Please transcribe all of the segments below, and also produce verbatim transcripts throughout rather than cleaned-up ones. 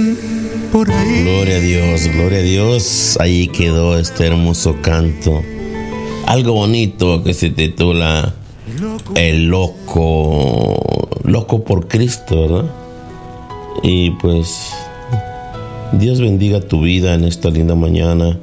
por ahí. Gloria a Dios, gloria a Dios. Ahí quedó este hermoso canto. Algo bonito que se titula El Loco. Loco por Cristo, ¿verdad? Y pues Dios bendiga tu vida en esta linda mañana.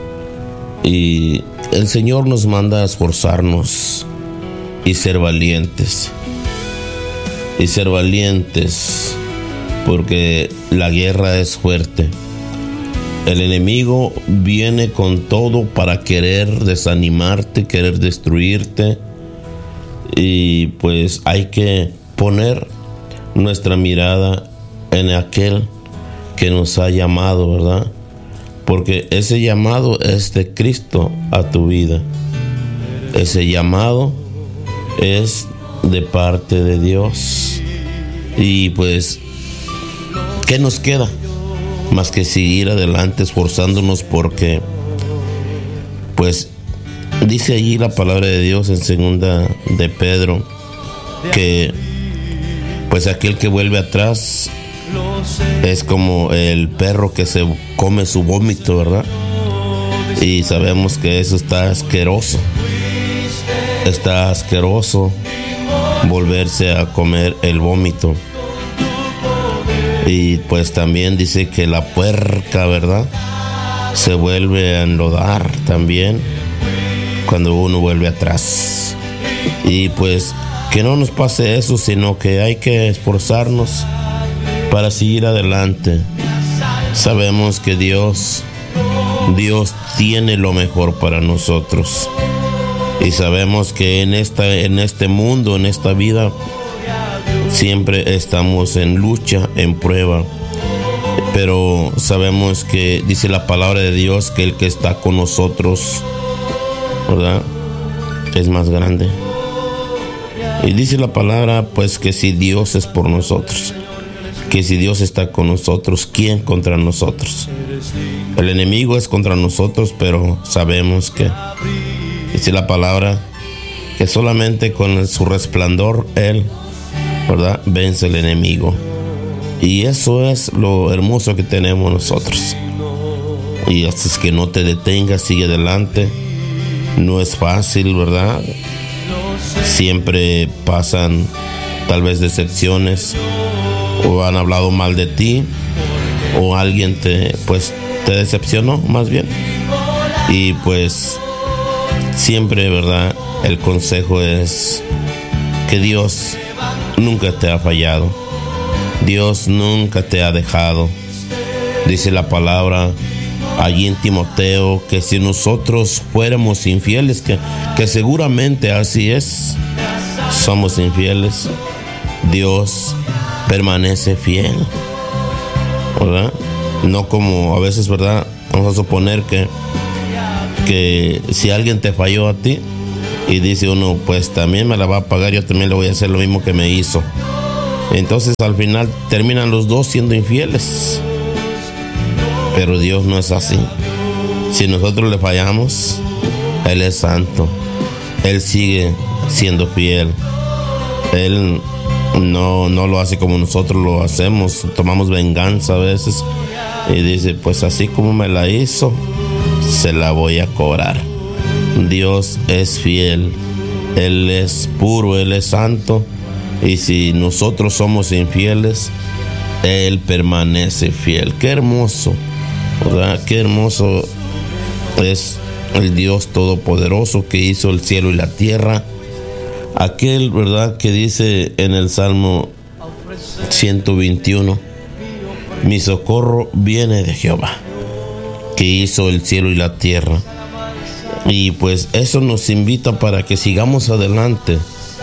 Y el Señor nos manda a esforzarnos y ser valientes. Y ser valientes porque la guerra es fuerte. El enemigo viene con todo para querer desanimarte, querer destruirte. Y pues hay que poner nuestra mirada en aquel que nos ha llamado, ¿verdad? Porque ese llamado es de Cristo a tu vida. Ese llamado es de parte de Dios. Y pues, ¿qué nos queda? Más que seguir adelante esforzándonos, porque pues dice allí la palabra de Dios en segunda de Pedro que pues aquel que vuelve atrás es como el perro que se come su vómito, ¿verdad? Y sabemos que eso está asqueroso. Está asqueroso volverse a comer el vómito. Y pues también dice que la puerca, ¿verdad?, se vuelve a enlodar también cuando uno vuelve atrás. Y pues que no nos pase eso, sino que hay que esforzarnos para seguir adelante. Sabemos que Dios, Dios tiene lo mejor para nosotros. Y sabemos que en esta, en este mundo, en esta vida, siempre estamos en lucha, en prueba. Pero sabemos que dice la palabra de Dios que el que está con nosotros, ¿verdad?, es más grande. Y dice la palabra, pues, que si Dios es por nosotros, que si Dios está con nosotros, ¿quién contra nosotros? El enemigo es contra nosotros, pero sabemos que dice la palabra que solamente con su resplandor Él, ¿verdad?, vence el enemigo. Y eso es lo hermoso que tenemos nosotros. Y así es que no te detengas, sigue adelante. No es fácil, ¿verdad? Siempre pasan tal vez decepciones, o han hablado mal de ti, o alguien te pues te decepcionó más bien. Y pues siempre, ¿verdad?, el consejo es que Dios nunca te ha fallado. Dios nunca te ha dejado. Dice la palabra allí en Timoteo que si nosotros fuéramos infieles, que, que seguramente así es, somos infieles, Dios permanece fiel, ¿verdad? No como a veces, ¿verdad?, vamos a suponer que, que si alguien te falló a ti y dice uno, pues también me la va a pagar, yo también le voy a hacer lo mismo que me hizo. Entonces al final terminan los dos siendo infieles. Pero Dios no es así. Si nosotros le fallamos, Él es santo. Él sigue siendo fiel. Él no, no lo hace como nosotros lo hacemos. Tomamos venganza a veces y dice, pues así como me la hizo, se la voy a cobrar. Dios es fiel. Él es puro, Él es santo. Y si nosotros somos infieles, Él permanece fiel. Qué hermoso, ¿verdad? Qué hermoso es el Dios Todopoderoso que hizo el cielo y la tierra. Aquel, ¿verdad?, que dice en el Salmo ciento veintiuno, mi socorro viene de Jehová, que hizo el cielo y la tierra. Y pues eso nos invita para que sigamos adelante,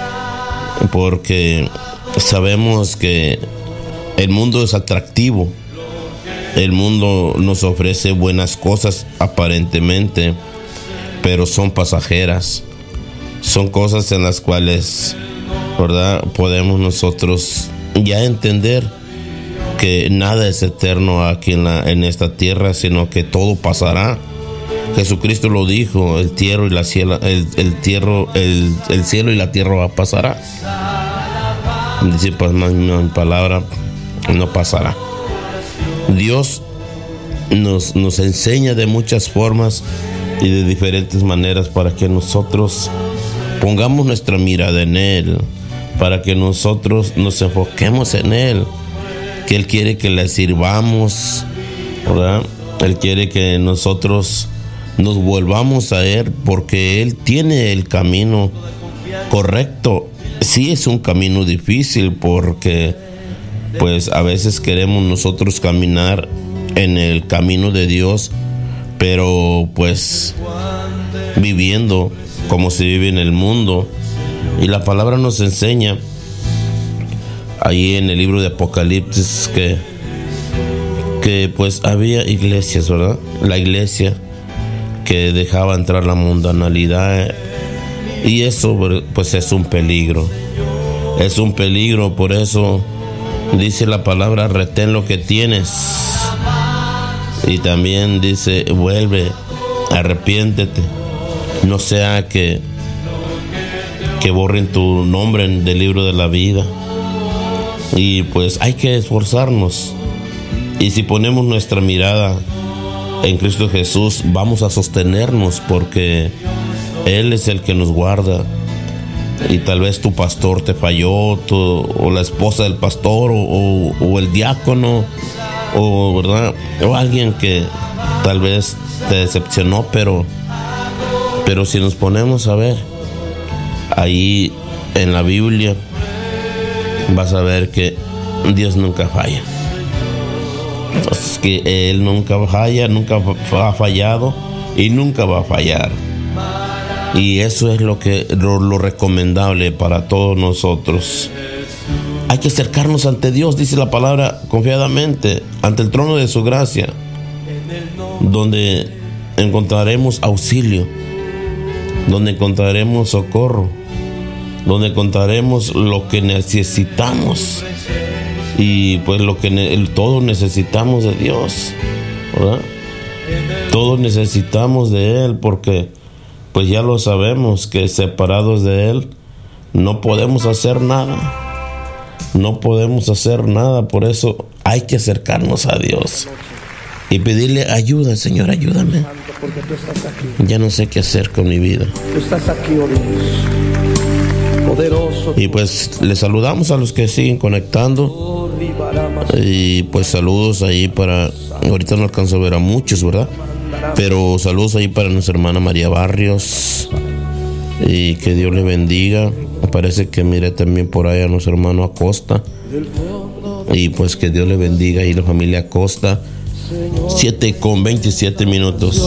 porque sabemos que el mundo es atractivo. El mundo nos ofrece buenas cosas aparentemente, pero son pasajeras. Son cosas en las cuales, ¿verdad?, podemos nosotros ya entender que nada es eterno aquí en, la, en esta tierra, sino que todo pasará. Jesucristo lo dijo, el cielo y la cielo, el, el, tierro, el, el cielo y la tierra pasará. Dice, pues, mi palabra no pasará. Dios nos, nos enseña de muchas formas y de diferentes maneras para que nosotros pongamos nuestra mirada en Él, para que nosotros nos enfoquemos en Él, que Él quiere que le sirvamos, ¿verdad? Él quiere que nosotros nos volvamos a Él, porque Él tiene el camino correcto. Sí, es un camino difícil, porque pues a veces queremos nosotros caminar en el camino de Dios, pero pues viviendo como se vive en el mundo. Y la palabra nos enseña ahí en el libro de Apocalipsis que, que pues había iglesias, ¿verdad? La iglesia que dejaba entrar la mundanalidad, y eso pues es un peligro. Es un peligro, por eso dice la palabra: retén lo que tienes. Y también dice: vuelve, arrepiéntete, no sea que que borren tu nombre del libro de la vida. Y pues hay que esforzarnos, y si ponemos nuestra mirada en Cristo Jesús, vamos a sostenernos, porque Él es el que nos guarda. Y tal vez tu pastor te falló, tu, o la esposa del pastor, o, o, o el diácono, o, ¿verdad? O alguien que tal vez te decepcionó, pero, pero si nos ponemos a ver ahí en la Biblia, vas a ver que Dios nunca falla. Entonces, que Él nunca falla, nunca ha fallado y nunca va a fallar. Y eso es lo que lo, lo recomendable para todos nosotros. Hay que acercarnos ante Dios, dice la palabra, confiadamente, ante el trono de su gracia, donde encontraremos auxilio, donde encontraremos socorro, donde encontraremos lo que necesitamos. Y pues lo que ne- todos necesitamos de Dios, ¿verdad? Todos necesitamos de Él, porque pues ya lo sabemos que separados de Él no podemos hacer nada. No podemos hacer nada. Por eso hay que acercarnos a Dios y pedirle ayuda. Señor, ayúdame. Ya no sé qué hacer con mi vida. Tú estás aquí, oh Dios, poderoso. Y pues les saludamos a los que siguen conectando. Y pues saludos ahí para... Ahorita no alcanzo a ver a muchos, ¿verdad? Pero saludos ahí para nuestra hermana María Barrios. Y que Dios le bendiga. Parece que mire también por ahí a nuestro hermano Acosta. Y pues que Dios le bendiga y la familia Acosta. siete con veintisiete minutos.